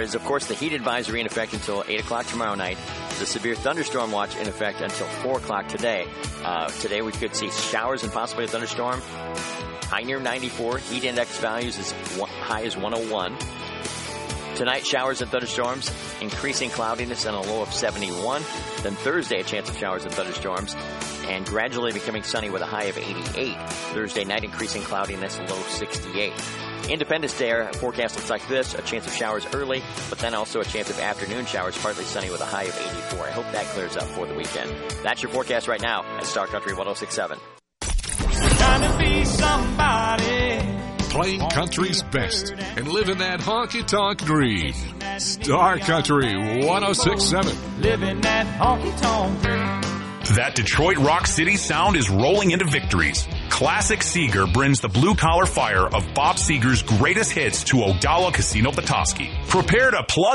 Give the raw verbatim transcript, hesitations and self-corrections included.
is, of course, the heat advisory in effect until eight o'clock tomorrow night. The severe thunderstorm watch in effect until four o'clock today. Uh, today we could see showers and possibly a thunderstorm. High near ninety-four. Heat index values as one, high as one oh one. Tonight, showers and thunderstorms, increasing cloudiness and a low of seventy-one. Then Thursday, a chance of showers and thunderstorms, and gradually becoming sunny with a high of eighty-eight. Thursday night, increasing cloudiness, low sixty-eight. Independence Day, our forecast looks like this. A chance of showers early, but then also a chance of afternoon showers, partly sunny with a high of eighty-four. I hope that clears up for the weekend. That's your forecast right now at Star Country one oh six point seven. Trying to be somebody. Playing country's best and living that honky-tonk dream. Star Country one oh six point seven. Living that honky-tonk dream. That Detroit Rock City sound is rolling into victories. Classic Seeger brings the blue-collar fire of Bob Seger's greatest hits to Odalla Casino Petoskey. Prepare to plug